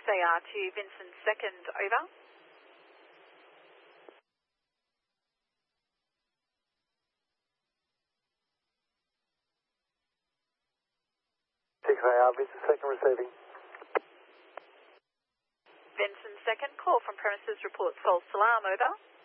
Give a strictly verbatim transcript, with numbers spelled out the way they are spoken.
A R to Vincent second, over. six A R, Vincent second receiving. Vincent second, call from premises, report false alarm, over.